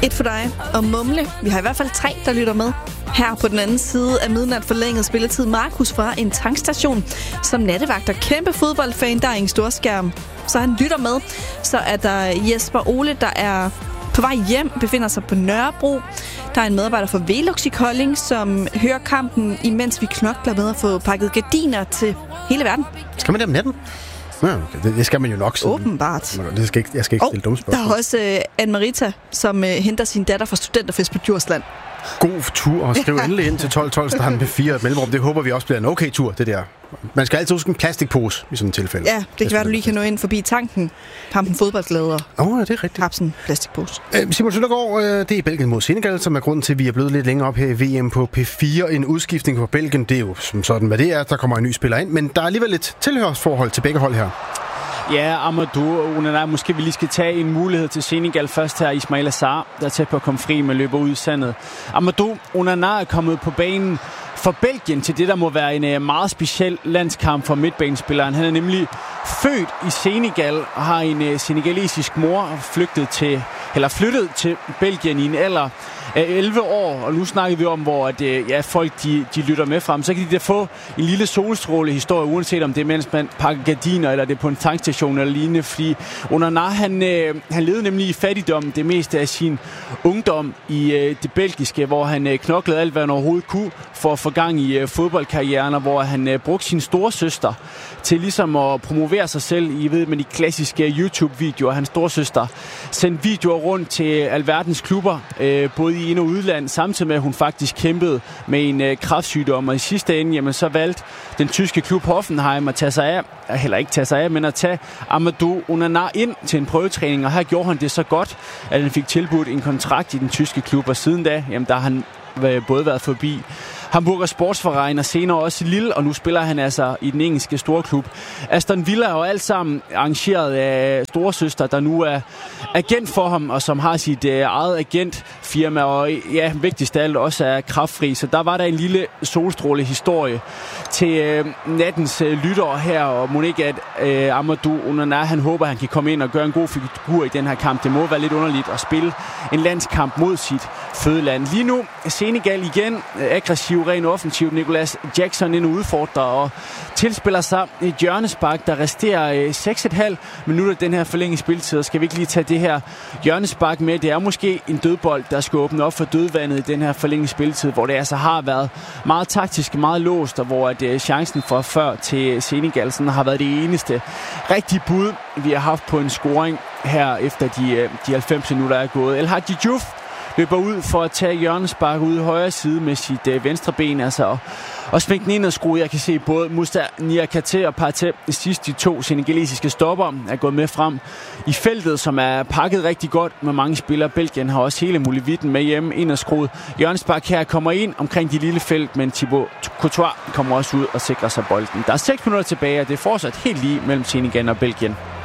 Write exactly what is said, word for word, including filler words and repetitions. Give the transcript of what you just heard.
Et for dig og Mumle. Vi har i hvert fald tre, der lytter med. Her på den anden side af midnat forlænget spilletid Markus fra en tankstation. Som nattevagt og kæmpe fodboldfan, der er en storskærm. Så han lytter med. Så er der Jesper Ole, der er på vej hjem, befinder sig på Nørrebro. Der er en medarbejder fra Velux i Kolding, som hører kampen, imens vi knokler med at få pakket gardiner til hele verden. Skal man det om natten? Ja, okay. det, det skal man jo nok. Sådan. Åbenbart. Det skal ikke, jeg skal ikke stille dumme spørgsmål. Der er også uh, Anne-Marita, som uh, henter sin datter fra studenterfest på Djursland. God tur, og skriv endelig ind til tolv tolv starten med fire mellemrum. Det håber vi også bliver en okay tur, det der. Man skal altid huske en plastikpose i sådan et tilfælde. Ja, det kan være, du lige kan nå ind forbi tanken. Kampen fodboldglæder. Åh, oh, ja, det er rigtigt. Hapsen plastikpose. Øh, Simon Søndergaard, øh, det er Belgien mod Senegal, som er grunden til, at vi er blevet lidt længere op her i V M på P fire. En udskiftning på Belgien, det er jo som sådan, hvad det er. Der kommer en ny spiller ind, men der er alligevel et tilhørsforhold til begge hold her. Ja, Amadou Onana, måske vi lige skal tage en mulighed til Senegal først her. Ismail Assar, der er tæt på at komme fri, men løber ud i sandet. Amadou Onana er kommet på banen for Belgien til det, der må være en meget speciel landskamp for midtbanespilleren. Han er nemlig født i Senegal og har en senegalesisk mor flygtet til, eller flyttet til Belgien i en alder af elleve år. Og nu snakker vi om, hvor at, ja, folk de, de lytter med frem. Så kan de da få en lille solstråle historie, uanset om det er, mens man pakker gardiner, eller det er på en tankstation eller lignende. Fordi Onana, han, øh, han levede nemlig i fattigdom det meste af sin ungdom i øh, det belgiske, hvor han øh, knoklede alt, hvad han overhovedet kunne for at få gang i øh, fodboldkarrieren, og hvor han øh, brugte sin storesøster til ligesom at promovere sig selv i ved med de klassiske YouTube-videoer. Hans storesøster sendte videoer rundt til alverdens klubber, øh, både i ind- og udland, samtidig med, at hun faktisk kæmpede med en øh, kræftsygdom. Og i sidste ende, jamen, så valgte den tyske klub Hoffenheim at tage sig af, heller ikke tage sig af, men at tage Amadou Onana ind til en prøvetræning, og her gjorde han det så godt, at han fik tilbudt en kontrakt i den tyske klub, og siden da, jamen, der har han både været forbi Hamburger Sportsverein og senere også i Lille, og nu spiller han altså i den engelske storklub Aston Villa, og alt sammen arrangeret af storesøster, der nu er agent for ham, og som har sit uh, eget agentfirma, og ja, vigtigst af alt også er kraftfri. Så der var der en lille solstråle historie til uh, nattens uh, lyttere her, og må ikke, at uh, Amadou Onana, han håber, han kan komme ind og gøre en god figur i den her kamp. Det må være lidt underligt at spille en landskamp mod sit fødeland. Lige nu Senegal igen aggressiv, ren offensiv. Nicolas Jackson ind og udfordrer og tilspiller sig et hjørnespark, der resterer seks komma fem minutter den her forlængede spilletid. Og skal vi ikke lige tage det her hjørnespark med? Det er måske en dødbold, der skal åbne op for dødvandet i den her forlængede spilletid, hvor det altså har været meget taktisk, meget låst, og hvor at chancen for før til Senegal sådan har været det eneste rigtige bud, vi har haft på en scoring her efter de, de halvfems minutter er gået. El Hadji Diouf løber ud for at tage hjørnespark ud i højre side med sit øh, venstre ben, altså, og, og smække den ind og skrue. Jeg kan se både Moussa Niakate og Partey, sidst de to senegalesiske stopper, er gået med frem i feltet, som er pakket rigtig godt med mange spillere. Belgien har også hele muligheden med hjemme, ind og skruet. Hjørnespark her kommer ind omkring de lille felt, men Thibaut Courtois kommer også ud og sikrer sig bolden. Der er seks minutter tilbage, og det er fortsat helt lige mellem Senegal og Belgien.